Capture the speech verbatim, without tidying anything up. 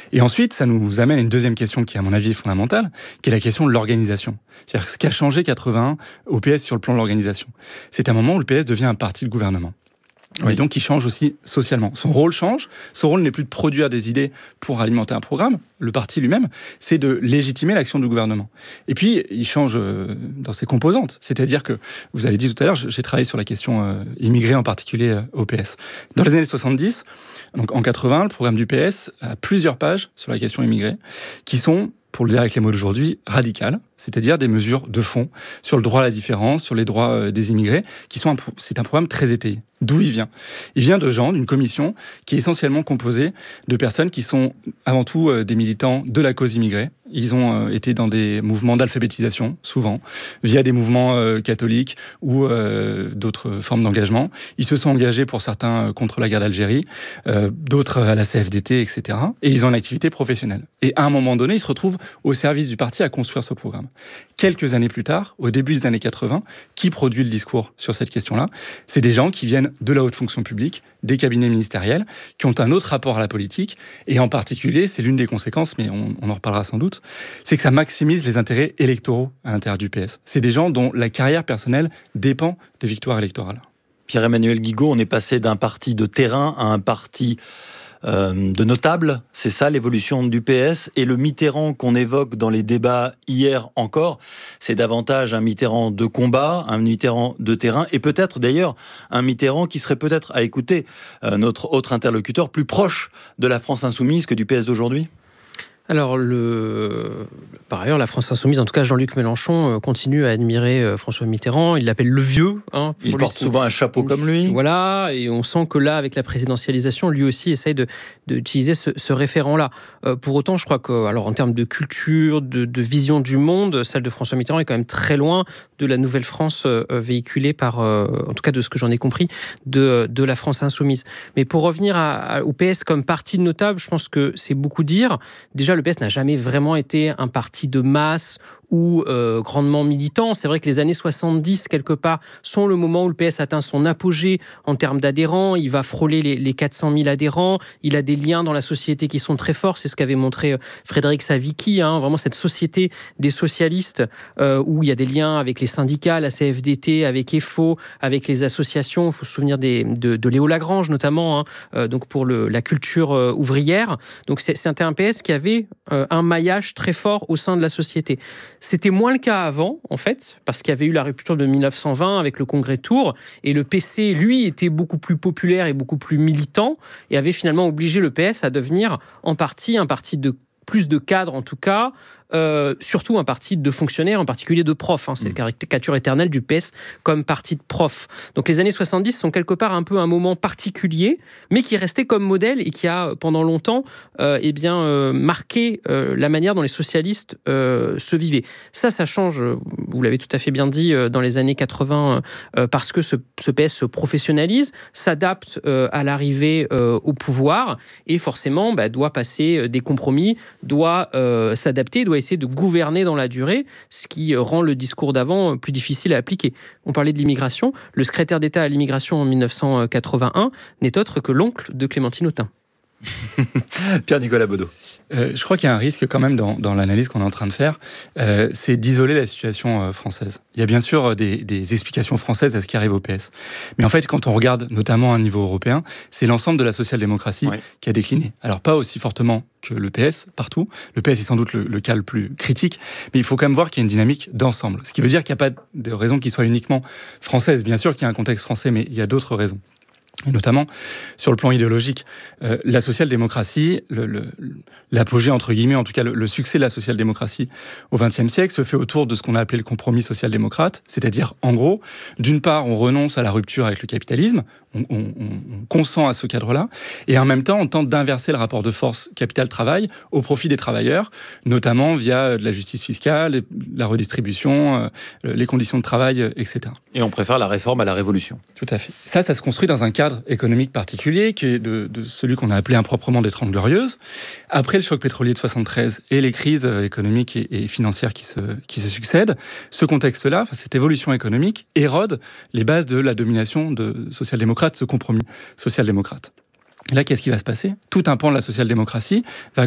Et ensuite, ça nous amène à une deuxième question qui, à mon avis, est fondamentale, qui est la question de l'organisation. C'est-à-dire ce qu'a changé quatre-vingt-un au P S sur le plan de l'organisation. C'est un moment où le P S devient un parti de gouvernement. Oui. Et donc, il change aussi socialement. Son rôle change. Son rôle n'est plus de produire des idées pour alimenter un programme. Le parti lui-même, c'est de légitimer l'action du gouvernement. Et puis, il change dans ses composantes. C'est-à-dire que, vous avez dit tout à l'heure, j'ai travaillé sur la question euh, immigrée, en particulier euh, au P S. Dans les années soixante-dix, donc en quatre-vingts, le programme du P S a plusieurs pages sur la question immigrée, qui sont, pour le dire avec les mots d'aujourd'hui, radicales, c'est-à-dire des mesures de fond sur le droit à la différence, sur les droits des immigrés, qui sont un, c'est un programme très étayé. D'où il vient ? Il vient de gens, d'une commission qui est essentiellement composée de personnes qui sont avant tout des militants de la cause immigrée. Ils ont été dans des mouvements d'alphabétisation, souvent, via des mouvements catholiques ou euh, d'autres formes d'engagement. Ils se sont engagés, pour certains, contre la guerre d'Algérie, euh, d'autres à la C F D T, et cetera. Et ils ont une activité professionnelle. Et à un moment donné, ils se retrouvent au service du parti à construire ce programme. Quelques années plus tard, au début des années quatre-vingts, qui produit le discours sur cette question-là ? C'est des gens qui viennent de la haute fonction publique, des cabinets ministériels, qui ont un autre rapport à la politique, et en particulier, c'est l'une des conséquences, mais on, on en reparlera sans doute, c'est que ça maximise les intérêts électoraux à l'intérieur du P S. C'est des gens dont la carrière personnelle dépend des victoires électorales. Pierre-Emmanuel Guigaud, on est passé d'un parti de terrain à un parti Euh, de notables, c'est ça l'évolution du P S. Et le Mitterrand qu'on évoque dans les débats hier encore, c'est davantage un Mitterrand de combat, un Mitterrand de terrain, et peut-être d'ailleurs un Mitterrand qui serait peut-être, à écouter euh, notre autre interlocuteur, plus proche de la France insoumise que du P S d'aujourd'hui. Alors, le... par ailleurs, la France insoumise, en tout cas Jean-Luc Mélenchon, continue à admirer François Mitterrand. Il l'appelle le vieux. Hein, Il lui, porte c'est... souvent un chapeau comme lui. Voilà, et on sent que là, avec la présidentialisation, lui aussi essaye de, d'utiliser ce, ce référent-là. Euh, pour autant, je crois que, alors, en termes de culture, de, de vision du monde, celle de François Mitterrand est quand même très loin de la nouvelle France euh, véhiculée par, euh, en tout cas de ce que j'en ai compris, de, de la France insoumise. Mais pour revenir à, à, au P S comme parti de notable, je pense que c'est beaucoup dire. Déjà, le P S n'a jamais vraiment été un parti de masse ou euh, grandement militant. C'est vrai que les années soixante-dix, quelque part, sont le moment où le P S atteint son apogée en termes d'adhérents. Il va frôler les, les quatre cent mille adhérents. Il a des liens dans la société qui sont très forts. C'est ce qu'avait montré Frédéric Savicki, hein, vraiment cette société des socialistes euh, où il y a des liens avec les syndicats, la C F D T, avec E F O, avec les associations. Il faut se souvenir des, de, de Léo Lagrange, notamment, hein, euh, donc pour le, la culture euh, ouvrière. Donc c'est, c'était un P S qui avait euh, un maillage très fort au sein de la société. C'était moins le cas avant, en fait, parce qu'il y avait eu la rupture de mille neuf cent vingt avec le Congrès Tours, et le P C, lui, était beaucoup plus populaire et beaucoup plus militant, et avait finalement obligé le P S à devenir, en partie, un parti de plus de cadres, en tout cas, Euh, surtout un parti de fonctionnaires, en particulier de profs. Hein. C'est mmh. la caricature éternelle du P S comme parti de profs. Donc les années soixante-dix sont quelque part un peu un moment particulier, mais qui est resté comme modèle et qui a pendant longtemps euh, eh bien, euh, marqué euh, la manière dont les socialistes euh, se vivaient. Ça, ça change, vous l'avez tout à fait bien dit, euh, dans les années quatre-vingts, euh, parce que ce, ce P S se professionnalise, s'adapte euh, à l'arrivée euh, au pouvoir, et forcément bah, doit passer des compromis, doit euh, s'adapter, doit essayer de gouverner dans la durée, ce qui rend le discours d'avant plus difficile à appliquer. On parlait de l'immigration. Le secrétaire d'État à l'immigration en dix-neuf cent quatre-vingt-un n'est autre que l'oncle de Clémentine Autain. Pierre-Nicolas Beudot. Euh, je crois qu'il y a un risque quand même dans, dans l'analyse qu'on est en train de faire, euh, c'est d'isoler la situation euh, française. Il y a bien sûr des, des explications françaises à ce qui arrive au P S. Mais en fait, quand on regarde notamment à un niveau européen, c'est l'ensemble de la social-démocratie oui. qui a décliné. Alors pas aussi fortement que le P S partout. Le P S est sans doute le, le cas le plus critique, mais il faut quand même voir qu'il y a une dynamique d'ensemble. Ce qui veut dire qu'il n'y a pas de raison qu'il soit uniquement française. Bien sûr qu'il y a un contexte français, mais il y a d'autres raisons. Et notamment sur le plan idéologique. Euh, la social-démocratie, le, le, l'apogée, entre guillemets, en tout cas le, le succès de la social-démocratie au vingtième siècle se fait autour de ce qu'on a appelé le compromis social-démocrate, c'est-à-dire, en gros, d'une part, on renonce à la rupture avec le capitalisme, on, on, on consent à ce cadre-là, et en même temps, on tente d'inverser le rapport de force capital-travail au profit des travailleurs, notamment via de la justice fiscale, la redistribution, euh, les conditions de travail, et cetera. Et on préfère la réforme à la révolution. Tout à fait. Ça, ça se construit dans un cadre économique particulier, qui est de, de celui qu'on a appelé improprement des Trente Glorieuses. Après le choc pétrolier de soixante-treize et les crises économiques et, et financières qui se, qui se succèdent, ce contexte-là, cette évolution économique, érode les bases de la domination de social-démocrate, ce compromis social-démocrate. Et là, qu'est-ce qui va se passer ? Tout un pan de la social-démocratie va